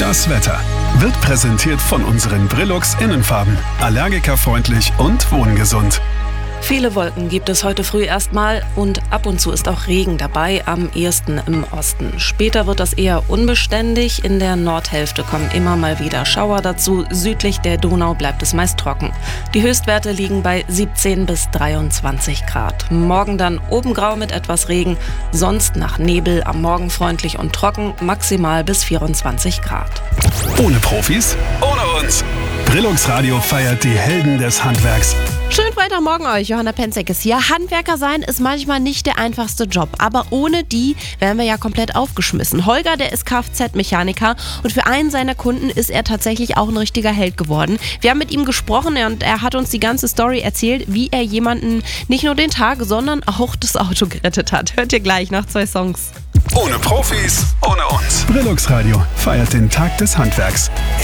Das Wetter wird präsentiert von unseren Brillux Innenfarben. Allergikerfreundlich und wohngesund. Viele Wolken gibt es heute früh erstmal und ab und zu ist auch Regen dabei, am ehesten im Osten. Später wird das eher unbeständig. In der Nordhälfte kommen immer mal wieder Schauer dazu. Südlich der Donau bleibt es meist trocken. Die Höchstwerte liegen bei 17 bis 23 Grad. Morgen dann oben grau mit etwas Regen, sonst nach Nebel, am Morgen freundlich und trocken, maximal bis 24 Grad. Ohne Profis, ohne uns. Brillux Radio feiert die Helden des Handwerks. Schönen Freitagmorgen euch, Johanna Penzek ist hier. Handwerker sein ist manchmal nicht der einfachste Job, aber ohne die wären wir ja komplett aufgeschmissen. Holger, der ist Kfz-Mechaniker und für einen seiner Kunden ist er tatsächlich auch ein richtiger Held geworden. Wir haben mit ihm gesprochen und er hat uns die ganze Story erzählt, wie er jemanden nicht nur den Tag, sondern auch das Auto gerettet hat. Hört ihr gleich nach 2 Songs. Ohne Profis, ohne uns. Brillux Radio feiert den Tag des Handwerks.